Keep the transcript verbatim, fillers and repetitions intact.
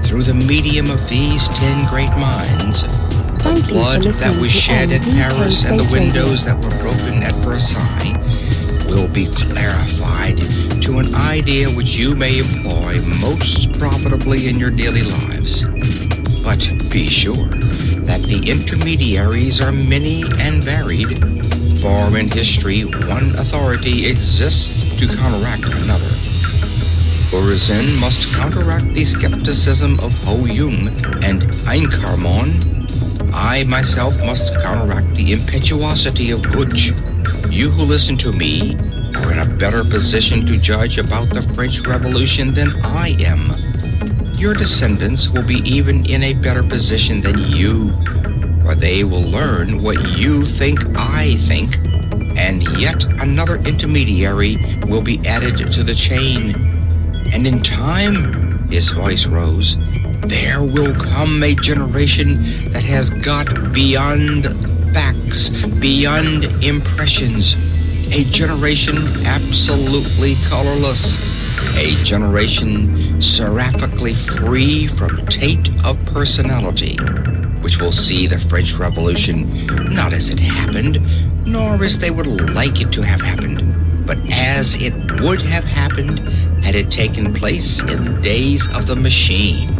through the medium of these ten great minds, the Thank you blood for that listening was to shed at M D K Paris and the Space windows that were broken at Versailles will be clarified to an idea which you may employ most profitably in your daily lives. But be sure that the intermediaries are many and varied, for in history one authority exists to counteract another. Urizen must counteract the skepticism of Ho Jung and Einkarmon. I myself must counteract the impetuosity of Gudge. You who listen to me are in a better position to judge about the French Revolution than I am. Your descendants will be even in a better position than you, for they will learn what you think I think, and yet another intermediary will be added to the chain. And in time, his voice rose, there will come a generation that has got beyond facts, beyond impressions, a generation absolutely colorless, a generation seraphically free from taint of personality, which will see the French Revolution not as it happened, nor as they would like it to have happened, but as it would have happened had it taken place in the days of the machine.